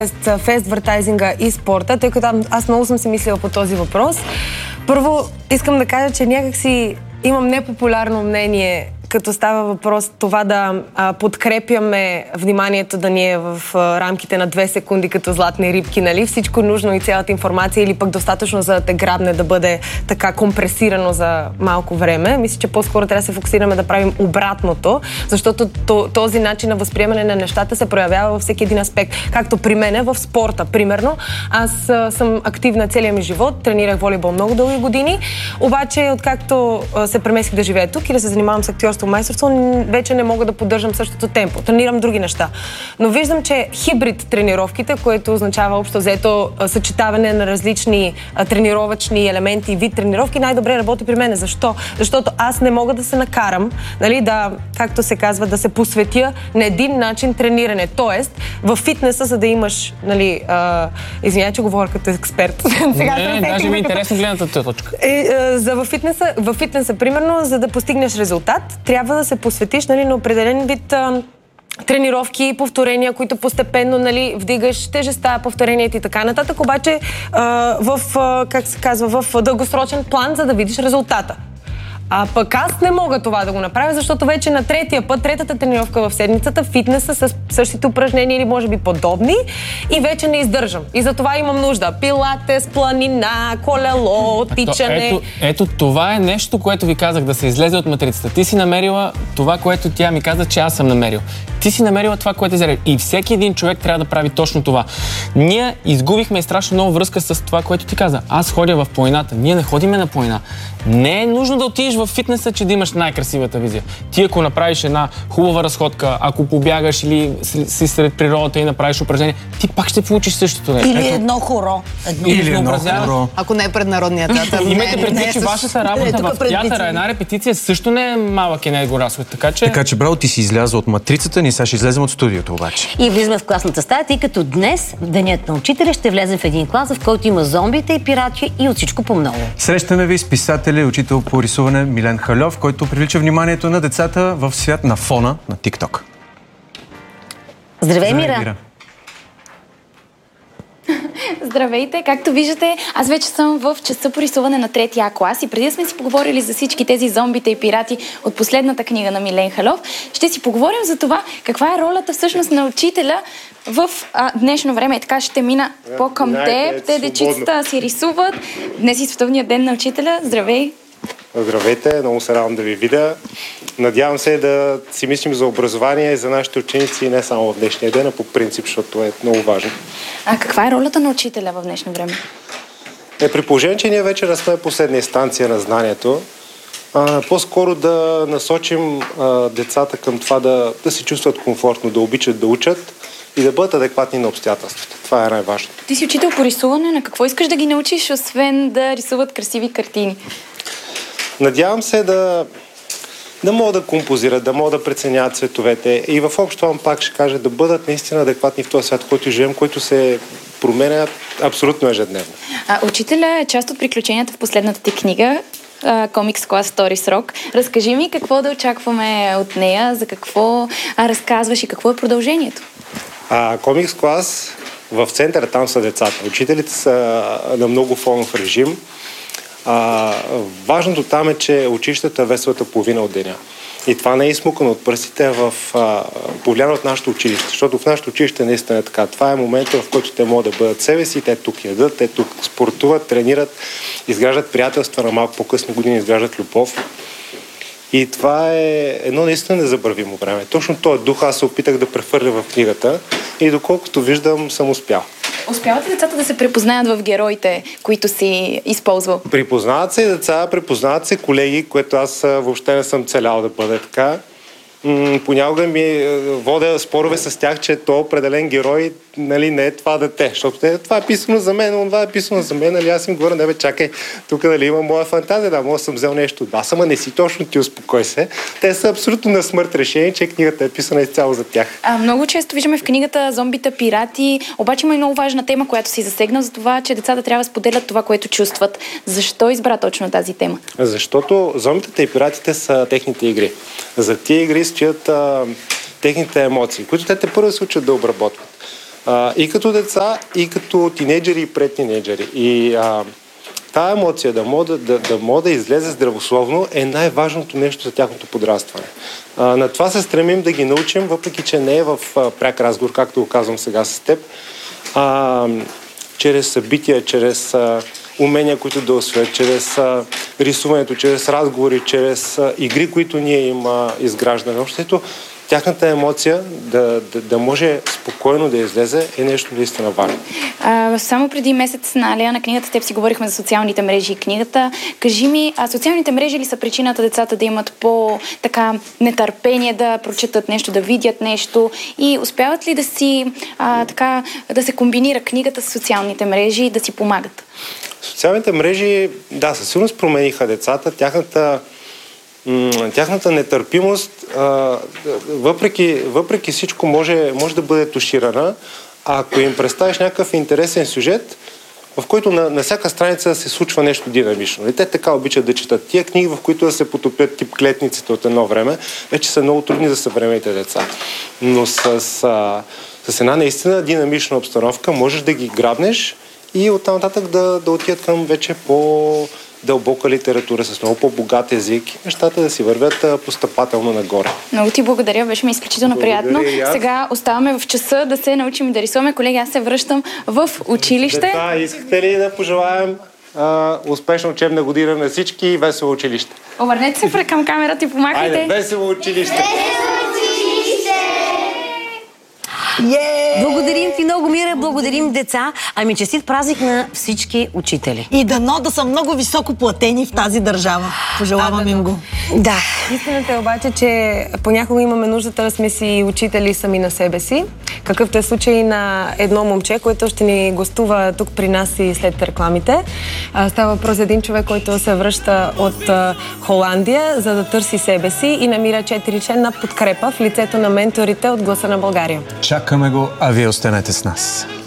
фествъртайзинга и спорта, тъй като аз много съм си мислила по този въпрос. Първо, искам да кажа, че някакси имам непопулярно мнение, като става въпрос това да подкрепяме вниманието да ни е в рамките на 2 секунди като златни рибки, нали? Всичко нужно и цялата информация или пък достатъчно за да те грабне да бъде така компресирано за малко време. Мисля, че по-скоро трябва да се фокусираме да правим обратното, защото този начин на възприемане на нещата се проявява във всеки един аспект. Както при мен в спорта, примерно. Аз съм активна целия ми живот, тренирах волейбол много дълги години, обаче откакто се преместих да живея тук и да се занимавам с актьорство, майсторство, вече не мога да поддържам същото темпо. Тренирам други неща. Но виждам, че хибрид тренировките, което означава общо взето съчетаване на различни тренировъчни елементи и вид тренировки, най-добре работи при мен. Защо? Защото аз не мога да се накарам, нали, да, както се казва, да се посветя на един начин трениране. Тоест, в фитнеса, за да имаш, нали, извиня, че говоря като експерт. Даже ми е интересно гледната точка. Във фитнеса, примерно, за да постигнеш резултат, трябва да се посветиш, нали, на определен вид тренировки и повторения, които постепенно, нали, вдигаш тежестта, повторенията и така нататък, обаче как се казва, в дългосрочен план, за да видиш резултата. А пък аз не мога това да го направя, защото вече на третия път, третата тренировка в седмицата, фитнеса с същите упражнения или може би подобни и вече не издържам. И за това имам нужда. Пилатес, планина, колело, тичане. Ето това е нещо, което ви казах, да се излезе от матрицата. Ти си намерила това, което тя ми каза, че аз съм намерил. Ти си намерила това, което е заред. И всеки един човек трябва да прави точно това. Ние изгубихме страшно много връзка с това, което ти каза. Аз ходя в планината. Ние не ходиме на планина. Не е нужно да отидеш в фитнеса, че да имаш най-красивата визия. Ти ако направиш една хубава разходка, ако побягаш или си сред природата и направиш упражнение, ти пак ще получиш същото нещо. Или едно хоро. Или едно хоро. Ако не е пред Народния театър. Имайте предвид, че вашата работа в театъра, една репетиция също не е малък и не е го разход. Така че браво, ти си изляза от матрицата, ние сега ще излезем от студиото обаче. И влизаме в класната стая, тъй като днес, Денят на учителя, ще влезем в един клас, в който има зомбите и пирати и от всичко по много. Срещаме ви с писател и учител по рисуване Милен Халев, който привлича вниманието на децата в свят на фона на TikTok. Здравей, Мира! Здравейте! Както виждате, аз вече съм в часа по рисуване на 3 А клас и преди да сме си поговорили за всички тези зомбите и пирати от последната книга на Милен Халев, ще си поговорим за това каква е ролята всъщност на учителя в днешно време. И така ще мина по-към теб. Те дечицата си рисуват. Днес е Световният ден на учителя. Здравей! Здравейте, много се радвам да ви видя. Надявам се да си мислим за образование и за нашите ученици не само в днешния ден, а по принцип, защото е много важно. А каква е ролята на учителя в днешно време? При положение, че ние вече не сме последна инстанция на знанието, по-скоро да насочим децата към това да се чувстват комфортно, да обичат да учат и да бъдат адекватни на обстоятелствата. Това е най-важното. Ти си учител по рисуване. На какво искаш да ги научиш, освен да рисуват красиви картини? Надявам се да могат да композират, да могат да преценяват цветовете и в общ план пак ще кажа да бъдат наистина адекватни в този свят, в който живеем, който се променя абсолютно ежедневно. Учителя е част от приключенията в последната ти книга, Комикс клас Втори срок. Разкажи ми какво да очакваме от нея, за какво разказваш и какво е продължението. Комикс клас в центъра, там са децата. Учителите са на много фонов режим. Важното там е, че училищата веселата половина от деня. И това не е измукано от пръстите в повлияно от нашето училище, защото в нашето училище наистина е така. Това е момента, в който те могат да бъдат себе си, те тук ядат, те тук спортуват, тренират, изграждат приятелства, на малко по-късни години изграждат любов. И това е едно наистина незабравимо време. Точно този дух аз се опитах да прехвърля в книгата и доколкото виждам, съм успял. Успяват ли децата да се препознаят в героите, които си използвал? Припознават се и деца, припознават се колеги, което аз въобще не съм целял да бъде така. Понякога ми водя спорове с тях, че то определен герой, нали, не е това дете, защото това е писано за мен, това е писано за мен, нали, аз им говоря, не бе, чакай, тук нали има моя фантазия, да, може съм взел нещо от вас, ама не си точно, ти успокой се. Те са абсолютно на смърт решени, че книгата е писана изцяло за тях. Много често виждаме в книгата зомбите, пирати, обаче има и много важна тема, която си засегнал за това, че децата трябва да споделят това, което чувстват. Защо избра точно тази тема? Защото зомбите и пиратите са техните игри. За тия игри стоят техните емоции, които те първо се учат да обработват. И като деца, и като тинейджери и предтинейджери. И тая емоция да мога да излезе здравословно е най-важното нещо за тяхното подрастване. На това се стремим да ги научим, въпреки че не е в пряк разговор, както го казвам сега с теб, чрез събития, чрез умения, които да усвоят, чрез рисуването, чрез разговори, чрез игри, които ние им изграждаме. Общото, тяхната емоция да може спокойно да излезе е нещо наистина важно. Само преди месец на Алея на книгата теб си говорихме за социалните мрежи и книгата. Кажи ми, социалните мрежи ли са причината децата да имат по-така нетърпение да прочетат нещо, да видят нещо и успяват ли да си да се комбинира книгата с социалните мрежи и да си помагат? Социалните мрежи, да, със сигурност промениха децата. Тяхната нетърпимост, въпреки всичко, може да бъде туширана. А ако им представиш някакъв интересен сюжет, в който на всяка страница се случва нещо динамично. И те така обичат да четат. Тия книги, в които да се потопят тип клетниците от едно време, вече са много трудни за съвременните деца. Но с една наистина динамична обстановка можеш да ги грабнеш и оттам нататък да отидат към вече по-дълбока литература, с много по-богат език, нещата да си вървят постъпателно нагоре. Много ти благодаря, беше ми изключително приятно. Сега оставаме в часа да се научим да рисуваме. Колеги, аз се връщам в училище. Да, искате ли да пожелаем успешна учебна година на всички и весело училище? Обърнете се към камерата и помахайте. Айде, весело училище! Благодарим ти много, Мира, благодарим деца. Честит празник на всички учители. И дано да са много високо платени в тази държава. Пожелавам им го. Да. Истината е обаче, че понякога имаме нуждата да сме си учители сами на себе си. Какъвто е случай на едно момче, което ще ни гостува тук при нас и след рекламите. Става въпрос за един човек, който се връща от Холандия, за да търси себе си и намира 4-членна подкрепа в лицето на менторите от Гласа на България. Чакаме го, а вие останете с нас.